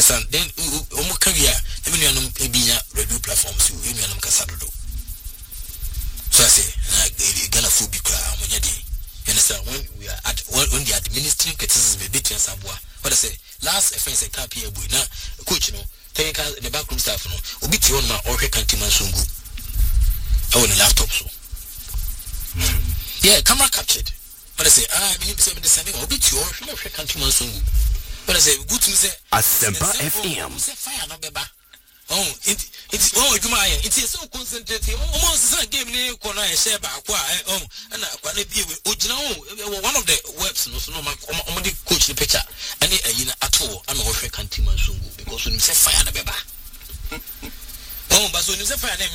understand? Then career, even you know radio platforms, you know Casado. So I say, Ghana food be cry, you understand? When we are when the administering criticism a bit in Sabua, what I say, last offense a cap here, now, coach, you know, take the backroom staff, no, will be on my Orca Country Mansungu. I want a laptop, so. Yeah, camera captured. But I say, I believe the same will be to your Orca Country Mansungu. But I say, good to say, Asempa FM. Fire, no, baby. Oh, it's so concentrated. Almost a game near corner and share back. And one of the webs, no, my coach the picture, and at all, I'm not can't because when you say fire, the baby. Oh, but when you say fire,